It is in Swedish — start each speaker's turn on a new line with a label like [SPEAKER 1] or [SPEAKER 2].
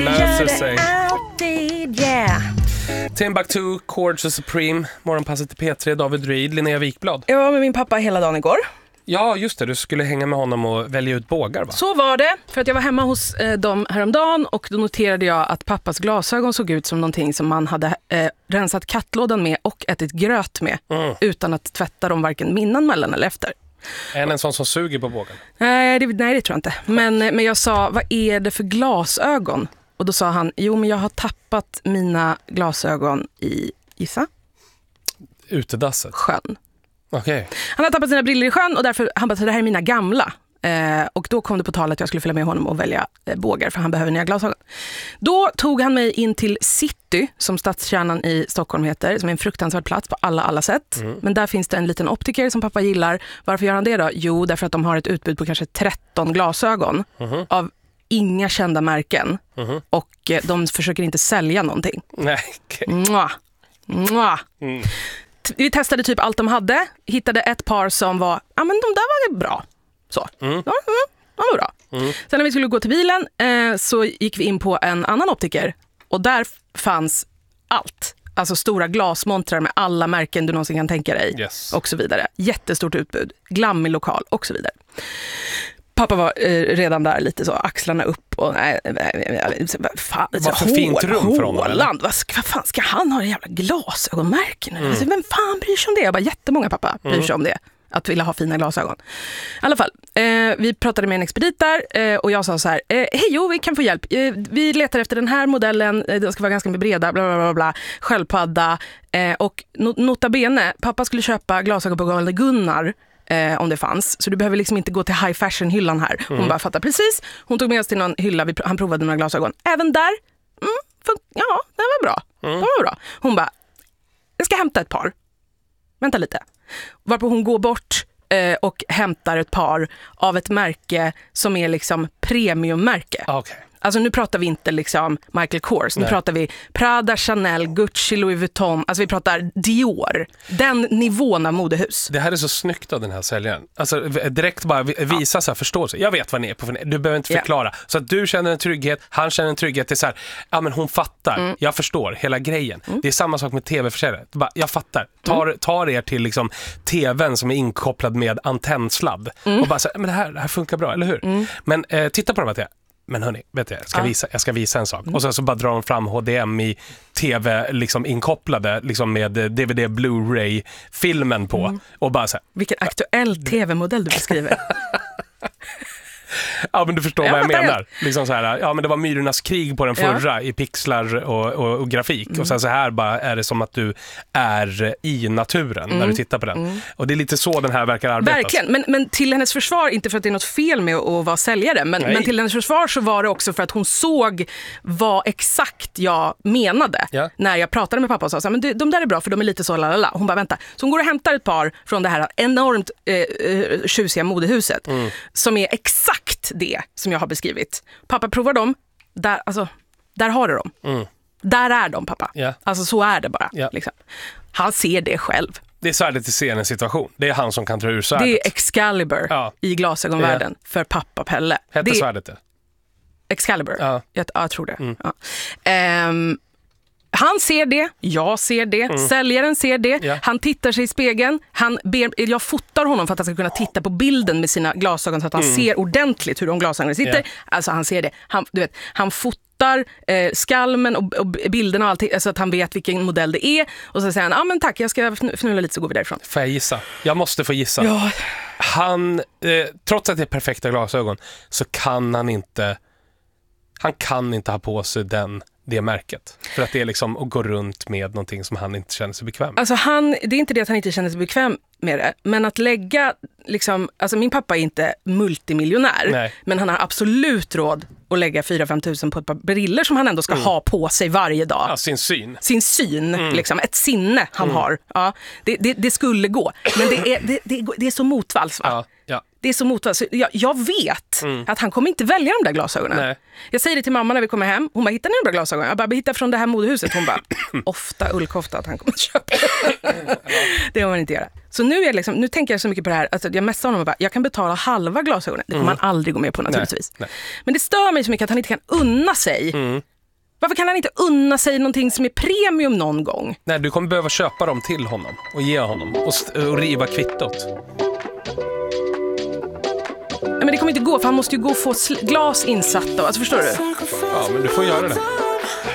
[SPEAKER 1] Löser sig.
[SPEAKER 2] Alltid, yeah.
[SPEAKER 1] Timbuktu, Chords och Supreme, morgonpasset till P3, David Reed, Linnea Wikblad.
[SPEAKER 2] Jag var med min pappa hela dagen igår.
[SPEAKER 1] Ja, just det. Du skulle hänga med honom och välja ut bågar, va?
[SPEAKER 2] Så var det, för att jag var hemma hos dem häromdagen och då noterade jag att pappas glasögon såg ut som någonting som man hade rensat kattlådan med och ätit gröt med utan att tvätta dem varken innan, mellan eller efter.
[SPEAKER 1] Är han en sån som suger på bågen?
[SPEAKER 2] Nej, det tror jag inte. Men jag sa, vad är det för glasögon? Och då sa han, jo men jag har tappat mina glasögon i, gissa?
[SPEAKER 1] Utedasset?
[SPEAKER 2] Sjön.
[SPEAKER 1] Okej.
[SPEAKER 2] Han har tappat sina briller i sjön och därför han bara, det här är mina gamla. Och då kom det på tal att jag skulle följa med honom och välja bågar för han behöver nya glasögon. Då tog han mig in till City, som stadskärnan i Stockholm heter, som är en fruktansvärd plats på alla sätt. Men där finns det en liten optiker som pappa gillar. Varför gör han det då? Jo, därför att de har ett utbud på kanske 13 glasögon av inga kända märken. Och de försöker inte sälja någonting.
[SPEAKER 1] Nej, okej.
[SPEAKER 2] Vi testade typ allt de hade. Hittade ett par som var, ja men de där var bra. Så. De var bra. Sen när vi skulle gå till bilen så gick vi in på en annan optiker. Och där fanns allt. Alltså stora glasmontrar med alla märken du någonsin kan tänka dig.
[SPEAKER 1] Yes.
[SPEAKER 2] Och så vidare. Jättestort utbud. Glammig lokal och så vidare. Pappa var redan där lite så, axlarna upp och fan,
[SPEAKER 1] vad för fint rum för honom, eller?
[SPEAKER 2] Vad fan ska han ha, jävla glasögonmärken? Vem fan bryr sig om det? Jag bara, jättemånga pappa bryr sig om det. Att vilja ha fina glasögon. I alla fall, vi pratade med en expedit där och jag sa så här, hej, vi kan få hjälp. Vi letar efter den här modellen, den ska vara ganska breda, bla bla bla bla, sköldpadda. Och nota bene, pappa skulle köpa glasögon på Galne Gunnar om det fanns. Så du behöver liksom inte gå till high fashion-hyllan här. Hon bara fattar precis. Hon tog med oss till någon hylla, han provade några glasögon. Även där, ja, det var bra. Det var bra. Hon bara, jag ska hämta ett par. Vänta lite. Varpå hon går bort och hämtar ett par av ett märke som är liksom premiummärke.
[SPEAKER 1] Okay.
[SPEAKER 2] Alltså nu pratar vi inte liksom Michael Kors, nu pratar vi Prada, Chanel, Gucci, Louis Vuitton, alltså vi pratar Dior. Den nivån av modehus.
[SPEAKER 1] Det här är så snyggt av den här säljaren. Alltså direkt bara visa så här förståelse. Jag vet vad ni är på, du behöver inte förklara. Så att du känner en trygghet, han känner en trygghet. Det är så här, ja men hon fattar, jag förstår hela grejen. Det är samma sak med tv-försäljare. Jag fattar, tar er till liksom tvn som är inkopplad med antennsladd. Och bara så här, men det här funkar bra, eller hur? Men titta på de här. Men hörni, vet du, jag ska visa en sak. Och så bara drar de fram HDMI tv liksom inkopplade liksom med DVD Blu-ray filmen på och bara så här.
[SPEAKER 2] Vilken aktuell tv-modell du beskriver.
[SPEAKER 1] Ja, men du förstår vad jag menar. Liksom så här, ja men det var Myrornas krig på den förra i pixlar och grafik. Och sen så här bara är det som att du är i naturen när du tittar på den. Och det är lite så den här verkar arbeta.
[SPEAKER 2] Verkligen, men till hennes försvar, inte för att det är något fel med att vara säljare, men till hennes försvar så var det också för att hon såg vad exakt jag menade när jag pratade med pappa och sa, men de där är bra för de är lite så lalala. Hon bara, vänta. Så hon går och hämtar ett par från det här enormt tjusiga modehuset som är exakt det som jag har beskrivit. Pappa provar dem, där har du dem. Där är de, pappa. Alltså så är det bara. Liksom. Han ser det själv.
[SPEAKER 1] Det är svärdet i scenens situation. Det är han som kan dra ur svärdet.
[SPEAKER 2] Det är Excalibur i glasögonvärlden för pappa Pelle.
[SPEAKER 1] Hette svärdet det?
[SPEAKER 2] Excalibur? Ja. Jag tror det. Han ser det, jag ser det, säljaren ser det, han tittar sig i spegeln, jag fotar honom för att han ska kunna titta på bilden med sina glasögon så att han ser ordentligt hur de glasögonen sitter. Alltså han ser det, han fotar skalmen och bilderna och allting så att han vet vilken modell det är och så säger han, men tack, jag ska fnula lite så går vi därifrån.
[SPEAKER 1] Får jag gissa? Jag måste få gissa.
[SPEAKER 2] Ja.
[SPEAKER 1] Han, trots att det är perfekta glasögon så kan han kan inte ha på sig det märket. För att det är liksom att gå runt med någonting som han inte känner sig bekväm med. Alltså
[SPEAKER 2] det är inte det att han inte känner sig bekväm med det. Men att lägga liksom, alltså min pappa är inte multimiljonär. Nej. Men han har absolut råd att lägga 4-5 tusen på ett par briller som han ändå ska ha på sig varje dag.
[SPEAKER 1] Ja, sin syn.
[SPEAKER 2] Sin syn, liksom. Ett sinne han har. Ja, det skulle gå. Men det är så motvalls, va?
[SPEAKER 1] Ja.
[SPEAKER 2] Det är så motvalls. Jag vet att han kommer inte välja de där glasögonen. Nej. Jag säger det till mamma när vi kommer hem. Hon bara, hittar ni de där glasögonen? Jag bara, hittar från det här modehuset. Hon bara, ofta ullkofta att han kommer att köpa. Det har man inte göra. Så nu tänker jag så mycket på det här. Alltså, jag messar honom och bara, jag kan betala halva glasögonen. Det kommer man aldrig gå med på naturligtvis. Nej. Men det stör mig så mycket att han inte kan unna sig Varför kan han inte unna sig någonting som är premium någon gång?
[SPEAKER 1] Nej, du kommer behöva köpa dem till honom och ge honom och riva kvittot.
[SPEAKER 2] Men det kommer inte gå, för han måste ju gå och få glas insatt då. Alltså, förstår du?
[SPEAKER 1] Ja, men du får göra det.